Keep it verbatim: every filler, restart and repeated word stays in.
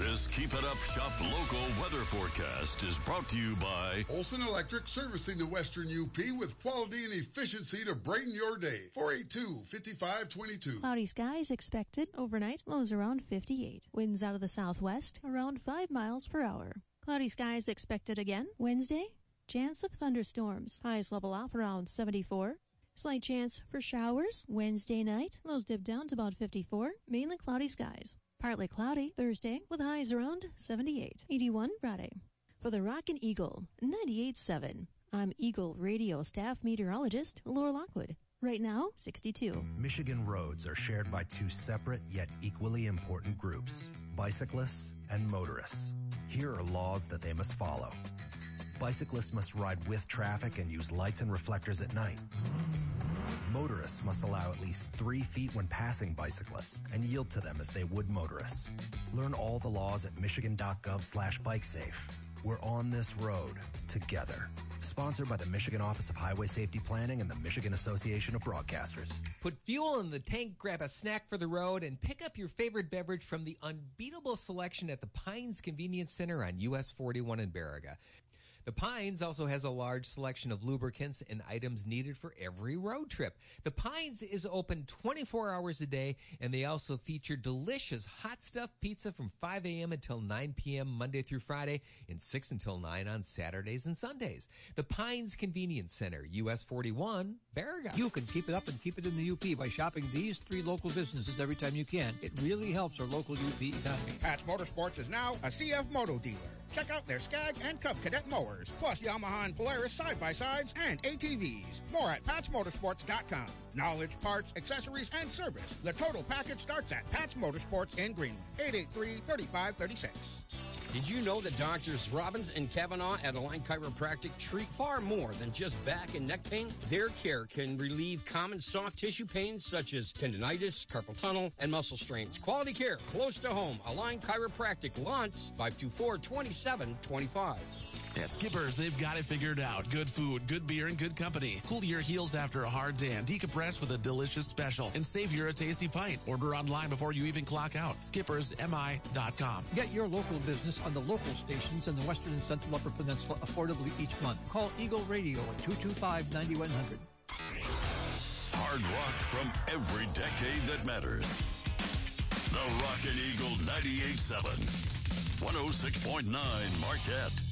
This Keep It Up Shop local weather forecast is brought to you by Olson Electric, servicing the Western U P with quality and efficiency to brighten your day. four eight two, five five two two. Cloudy skies expected overnight, lows around fifty-eight. Winds out of the southwest around five miles per hour. Cloudy skies expected again Wednesday. Chance of thunderstorms. Highs level off around seventy-four. Slight chance for showers Wednesday night. Lows dip down to about fifty-four. Mainly cloudy skies. Partly cloudy Thursday with highs around seventy-eight. eighty-one Friday. For the Rockin' Eagle, ninety-eight point seven. I'm Eagle Radio staff meteorologist Laura Lockwood. Right now, sixty-two. Michigan roads are shared by two separate yet equally important groups, bicyclists and motorists. Here are laws that they must follow. Bicyclists must ride with traffic and use lights and reflectors at night. Motorists must allow at least three feet when passing bicyclists and yield to them as they would motorists. Learn all the laws at michigan.gov slash bikesafe. We're on this road together. Sponsored by the Michigan Office of Highway Safety Planning and the Michigan Association of Broadcasters. Put fuel in the tank, grab a snack for the road, and pick up your favorite beverage from the unbeatable selection at the Pines Convenience Center on U S forty-one in Baraga. The Pines also has a large selection of lubricants and items needed for every road trip. The Pines is open twenty-four hours a day, and they also feature delicious hot stuff pizza from five a.m. until nine p.m. Monday through Friday and six until nine on Saturdays and Sundays. The Pines Convenience Center, U S forty-one, Baraga. You can keep it up and keep it in the U P by shopping these three local businesses every time you can. It really helps our local U P economy. Pat's Motorsports is now a C F Moto dealer. Check out their Skag and Cub Cadet mowers, plus Yamaha and Polaris side-by-sides and A T Vs. More at pats motorsports dot com. Knowledge, parts, accessories, and service. The total package starts at Pat's Motorsports in Greenwood. eight eight three, three five three six. Did you know that Doctors Robbins and Kavanaugh at Align Chiropractic treat far more than just back and neck pain? Their care can relieve common soft tissue pains such as tendonitis, carpal tunnel, and muscle strains. Quality care close to home. Align Chiropractic, Lawrence, five two four, two seven two five. At Skipper's, they've got it figured out. Good food, good beer, and good company. Cool your heels after a hard day and decompress with a delicious special and savor a tasty pint. Order online before you even clock out. Skippers M I dot com. Get your local business on the local stations in the Western and Central Upper Peninsula affordably each month. Call Eagle Radio at two two five, nine one zero zero. Hard rock from every decade that matters. The Rockin' Eagle ninety-eight point seven. one oh six point nine Marquette.